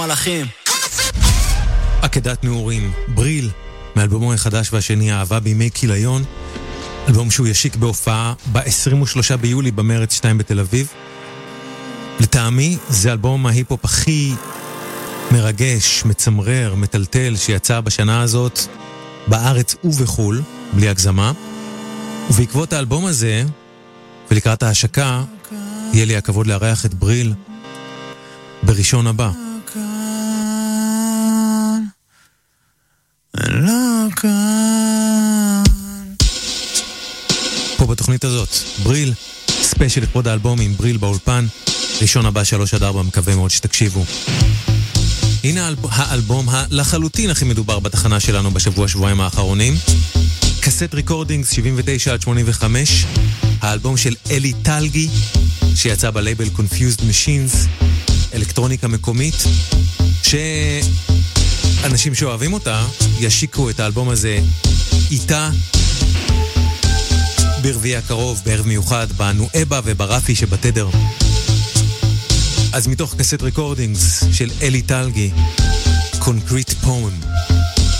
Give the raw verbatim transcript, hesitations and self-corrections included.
מלאכים. עקדת נעורים, בריל, מאלבומו החדש והשני, אהבה בימי כיליון, אלבום שהוא ישיק בהופעה ב-עשרים ושלושה ביולי במרץ שתיים בתל אביב. לטעמי זה אלבום ההיפ-הופ הכי מרגש, מצמרר, מטלטל שיצא בשנה הזאת בארץ ובחול, בלי הגזמה. ובעקבות האלבום הזה ולקראת ההשקה יהיה לי הכבוד לארח את בריל בראשון הבא. פה בתוכנית הזאת בריל ספיישל לכבוד האלבום עם בריל באולפן, ראשון הבא שלוש עד ארבע, מקווה מאוד שתקשיבו. הנה האלבום הלחלוטין הכי מדובר בתחנה שלנו בשבוע שבועיים האחרונים, קסט ריקורדינגס שבעים ותשע עד שמונים וחמש, האלבום של אלי טלגי שיצא בלייבל Confused Machines, אלקטרוניקה מקומית, שאנשים שאוהבים אותה ישיקו את האלבום הזה איתה ברביעי הקרוב, בערב מיוחד בנואבה וברפי שבתדר. אז מתוך קסט ריקורדינגס של אלי טלגי, Concrete Poem.